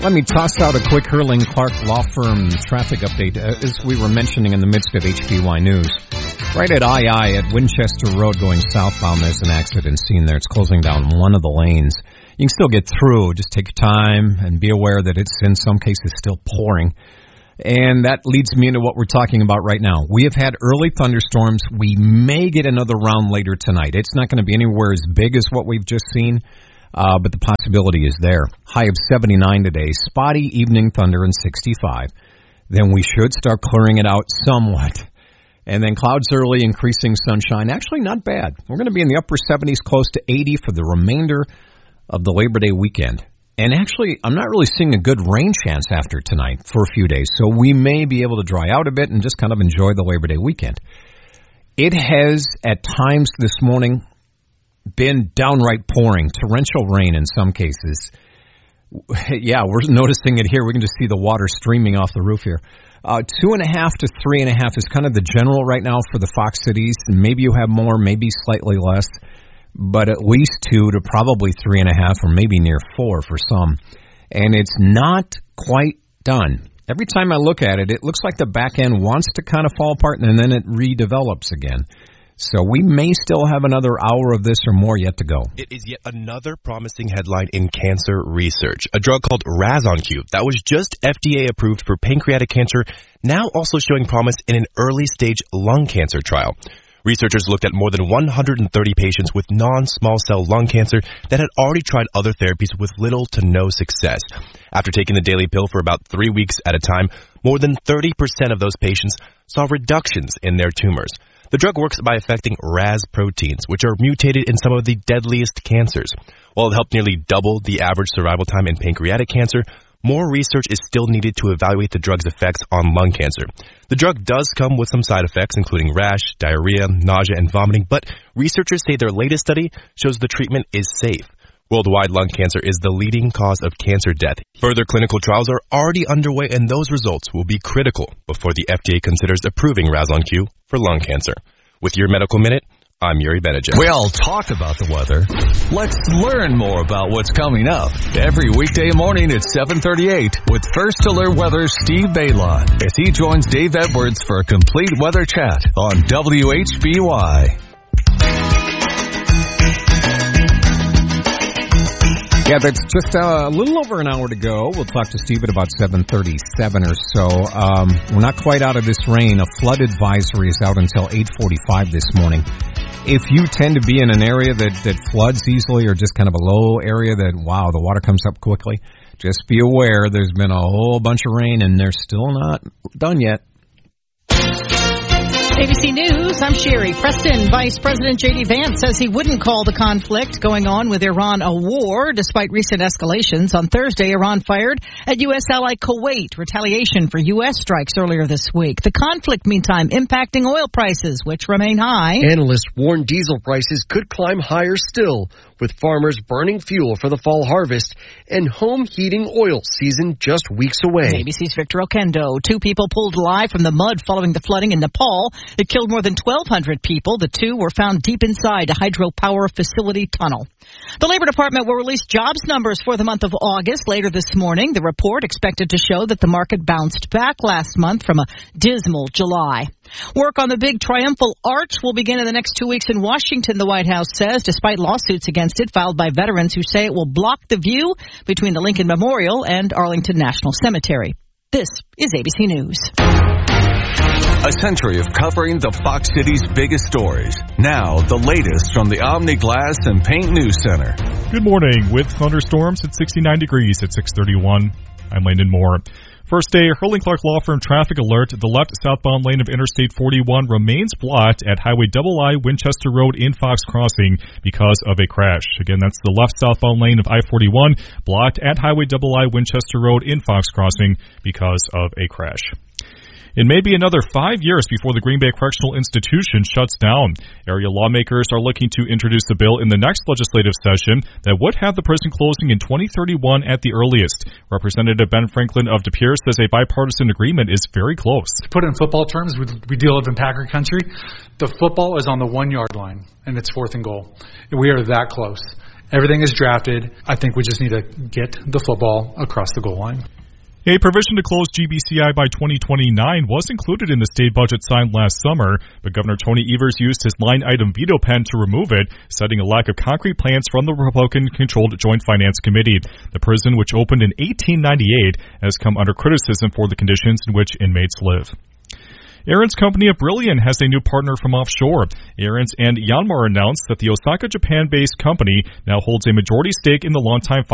Let me toss out a quick Hurling Clark Law Firm traffic update. As we were mentioning in the midst of HBY News, right at I at Winchester Road going southbound, there's an accident scene there. It's closing down one of the lanes. You can still get through. Just take your time and be aware that it's in some cases still pouring. And that leads me into what we're talking about right now. We have had early thunderstorms. We may get another round later tonight. It's not going to be anywhere as big as what we've just seen. But the possibility is there. High of 79 today, spotty evening thunder and 65. Then we should start clearing it out somewhat. And then clouds early, increasing sunshine. Actually not bad. We're going to be in the upper 70s, close to 80 for the remainder of the Labor Day weekend. And actually, I'm not really seeing a good rain chance after tonight for a few days. So we may be able to dry out a bit and just kind of enjoy the Labor Day weekend. It has, at times this morning, been downright pouring, torrential rain in some cases. Yeah, we're noticing it here. We can just see the water streaming off the roof here. 2.5 to 3.5 is kind of the general right now for the Fox cities. Maybe you have more, maybe slightly less, but at least 2 to probably 3.5 or maybe near 4 for some. And it's not quite done. Every time I look at it, it looks like the back end wants to kind of fall apart and then it redevelops again. So we may still have another hour of this or more yet to go. It is yet another promising headline in cancer research. A drug called Razonq that was just FDA approved for pancreatic cancer, now also showing promise in an early stage lung cancer trial. Researchers looked at more than 130 patients with non-small cell lung cancer that had already tried other therapies with little to no success. After taking the daily pill for about 3 weeks at a time, more than 30% of those patients saw reductions in their tumors. The drug works by affecting RAS proteins, which are mutated in some of the deadliest cancers. While it helped nearly double the average survival time in pancreatic cancer, more research is still needed to evaluate the drug's effects on lung cancer. The drug does come with some side effects, including rash, diarrhea, nausea, and vomiting, but researchers say their latest study shows the treatment is safe. Worldwide, lung cancer is the leading cause of cancer death. Further clinical trials are already underway, and those results will be critical before the FDA considers approving Razonq for lung cancer. With your Medical Minute, I'm Yuri Benedict. We all talk about the weather. Let's learn more about what's coming up. Every weekday morning at 7:38 with First Alert Weather's Steve Baylon as he joins Dave Edwards for a complete weather chat on WHBY. Yeah, that's just a little over an hour to go. We'll talk to Steve at about 7:37 or so. We're not quite out of this rain. A flood advisory is out until 8:45 this morning. If you tend to be in an area that floods easily or just kind of a low area that, wow, the water comes up quickly, just be aware there's been a whole bunch of rain and they're still not done yet. ABC News, I'm Sherry. Preston Vice President J.D. Vance says he wouldn't call the conflict going on with Iran a war, despite recent escalations. On Thursday, Iran fired at U.S. ally Kuwait, retaliation for U.S. strikes earlier this week. The conflict, meantime, impacting oil prices, which remain high. Analysts warn diesel prices could climb higher still, with farmers burning fuel for the fall harvest and home heating oil season just weeks away. ABC's Victor Okendo. 2 people pulled alive from the mud following the flooding in Nepal. It killed more than 1,200 people. The 2 were found deep inside a hydropower facility tunnel. The Labor Department will release jobs numbers for the month of August later this morning. The report expected to show that the market bounced back last month from a dismal July. Work on the big triumphal arch will begin in the next 2 weeks in Washington, the White House says, despite lawsuits against it filed by veterans who say it will block the view between the Lincoln Memorial and Arlington National Cemetery. This is ABC News. A century of covering the Fox City's biggest stories. Now, the latest from the Omni Glass and Paint News Center. Good morning. With thunderstorms at 69 degrees at 6:31. I'm Landon Moore. First day, Hurling Clark Law Firm traffic alert. The left southbound lane of Interstate 41 remains blocked at Highway II Winchester Road in Fox Crossing because of a crash. Again, that's the left southbound lane of I-41 blocked at Highway II Winchester Road in Fox Crossing because of a crash. It may be another 5 years before the Green Bay Correctional Institution shuts down. Area lawmakers are looking to introduce a bill in the next legislative session that would have the prison closing in 2031 at the earliest. Representative Ben Franklin of De Pere says a bipartisan agreement is very close. To put it in football terms, we do live in Packer country. The football is on the 1 yard line, and it's 4th and goal. We are that close. Everything is drafted. I think we just need to get the football across the goal line. A provision to close GBCI by 2029 was included in the state budget signed last summer, but Governor Tony Evers used his line item veto pen to remove it, citing a lack of concrete plans from the Republican-controlled Joint Finance Committee. The prison, which opened in 1898, has come under criticism for the conditions in which inmates live. Aaron's company of Brilliant has a new partner from offshore. Aaron's and Yanmar announced that the Osaka, Japan-based company now holds a majority stake in the longtime